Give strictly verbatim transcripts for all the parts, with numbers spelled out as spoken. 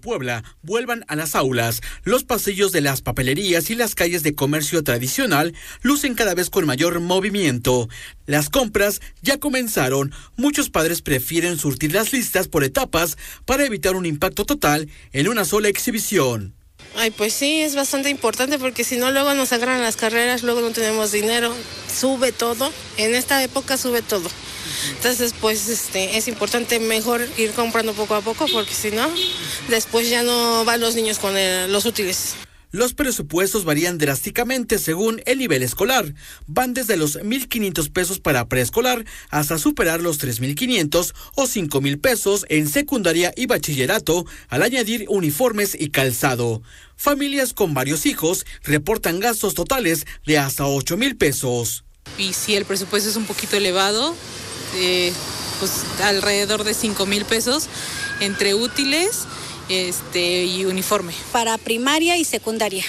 Puebla vuelvan a las aulas, los pasillos de las papelerías y las calles de comercio tradicional lucen cada vez con mayor movimiento. Las compras ya comenzaron. Muchos padres prefieren surtir las listas por etapas para evitar un impacto total en una sola exhibición. Ay, pues sí, es bastante importante porque si no luego nos agarran las carreras, luego no tenemos dinero, sube todo, en esta época sube todo. Entonces, pues este es importante mejor ir comprando poco a poco porque si no, después ya no van los niños con el, los útiles. Los presupuestos varían drásticamente según el nivel escolar. Van desde los mil quinientos pesos para preescolar hasta superar los tres mil quinientos o cinco mil pesos en secundaria y bachillerato al añadir uniformes y calzado. Familias con varios hijos reportan gastos totales de hasta ocho mil pesos. Y si el presupuesto es un poquito elevado, eh, pues alrededor de cinco mil pesos entre útiles Este, y uniforme. Para primaria y secundaria.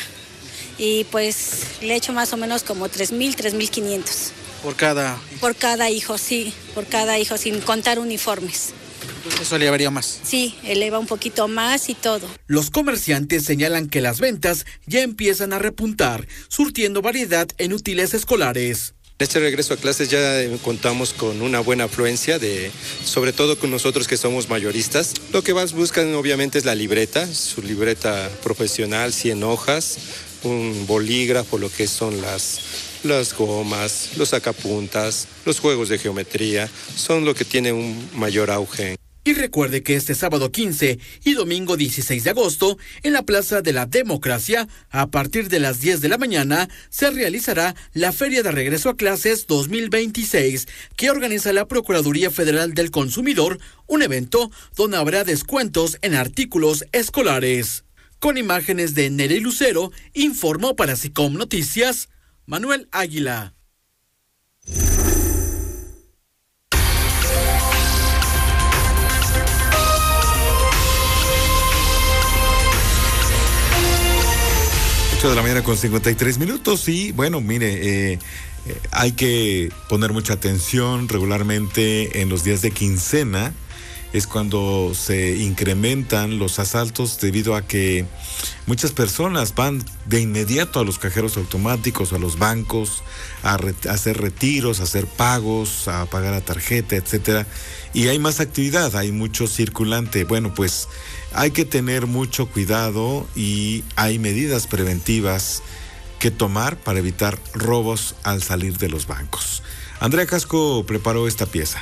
Y pues le echo más o menos como tres mil, tres mil quinientos. ¿Por cada? Por cada hijo, sí. Por cada hijo, sin contar uniformes. Entonces eso elevaría más. Sí, eleva un poquito más y todo. Los comerciantes señalan que las ventas ya empiezan a repuntar, surtiendo variedad en útiles escolares. En este regreso a clases ya contamos con una buena afluencia, de, sobre todo con nosotros que somos mayoristas. Lo que más buscan obviamente es la libreta, su libreta profesional, cien hojas, un bolígrafo, lo que son las, las gomas, los sacapuntas, los juegos de geometría, son lo que tiene un mayor auge. Y recuerde que este sábado quince y domingo dieciséis de agosto, en la Plaza de la Democracia, a partir de las diez de la mañana, se realizará la Feria de Regreso a Clases dos mil veintiséis, que organiza la Procuraduría Federal del Consumidor, un evento donde habrá descuentos en artículos escolares. Con imágenes de Nery Lucero, informó para SICOM Noticias, Manuel Águila. ocho de la mañana con cincuenta y tres minutos y bueno, mire, eh, eh, hay que poner mucha atención regularmente en los días de quincena, es cuando se incrementan los asaltos debido a que muchas personas van de inmediato a los cajeros automáticos, a los bancos, a, re- a hacer retiros, a hacer pagos, a pagar a tarjeta, etcétera, y hay más actividad, hay mucho circulante. Bueno, pues hay que tener mucho cuidado y hay medidas preventivas que tomar para evitar robos al salir de los bancos. Andrea Casco preparó esta pieza.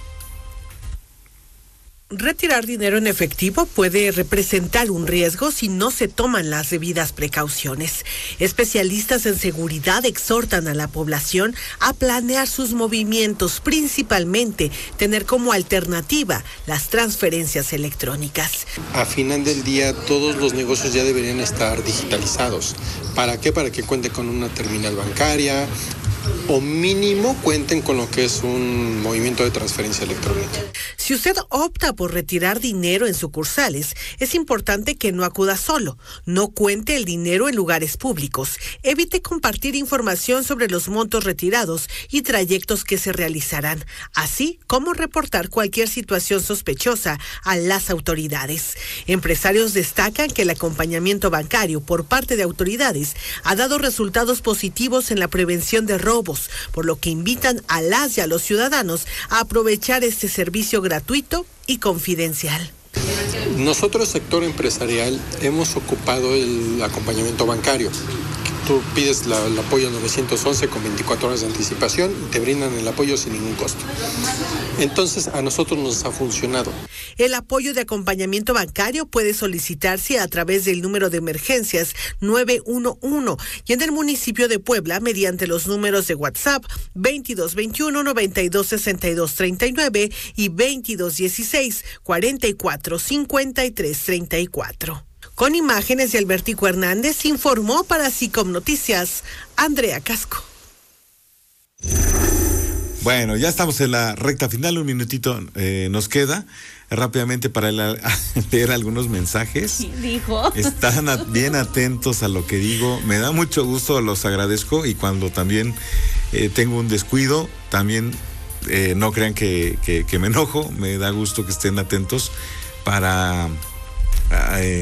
Retirar dinero en efectivo puede representar un riesgo si no se toman las debidas precauciones. Especialistas en seguridad exhortan a la población a planear sus movimientos, principalmente tener como alternativa las transferencias electrónicas. A final del día, todos los negocios ya deberían estar digitalizados. ¿Para qué? Para que cuente con una terminal bancaria, o mínimo cuenten con lo que es un movimiento de transferencia electrónica. Si usted opta por retirar dinero en sucursales, es importante que no acuda solo, no cuente el dinero en lugares públicos, evite compartir información sobre los montos retirados y trayectos que se realizarán, así como reportar cualquier situación sospechosa a las autoridades. Empresarios destacan que el acompañamiento bancario por parte de autoridades ha dado resultados positivos en la prevención de robos, por lo que invitan a las y a los ciudadanos a aprovechar este servicio gratuito y confidencial. Nosotros, sector empresarial, hemos ocupado el acompañamiento bancario. Tú pides la, el apoyo nueve once con veinticuatro horas de anticipación y te brindan el apoyo sin ningún costo. Entonces, a nosotros nos ha funcionado. El apoyo de acompañamiento bancario puede solicitarse a través del número de emergencias nueve uno uno y en el municipio de Puebla mediante los números de WhatsApp veintidós veintiuno, noventa y dos, sesenta y dos, treinta y nueve y veintidós dieciséis, cuarenta y cuatro, cincuenta y tres, treinta y cuatro. Con imágenes de Albertico Hernández, informó para SICOM Noticias, Andrea Casco. Bueno, ya estamos en la recta final, un minutito eh, nos queda rápidamente para la, leer algunos mensajes. Dijo. Están a, bien atentos a lo que digo, me da mucho gusto, los agradezco y cuando también eh, tengo un descuido, también eh, no crean que, que, que me enojo, me da gusto que estén atentos para... Eh,